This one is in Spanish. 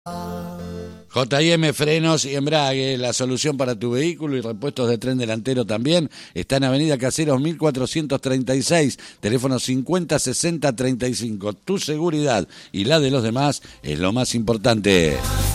J&M Frenos y Embrague, la solución para tu vehículo y repuestos de tren delantero también. Está en Avenida Caseros 1436, teléfono 506035. Tu seguridad y la de los demás es lo más importante.